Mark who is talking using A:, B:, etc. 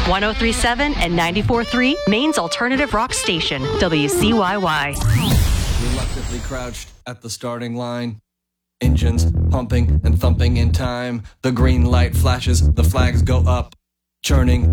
A: 1037 and 94.3, Maine's alternative rock station, WCYY.
B: Reluctantly crouched at the starting line. Engines pumping and thumping in time. The green light flashes, the flags go up. Churning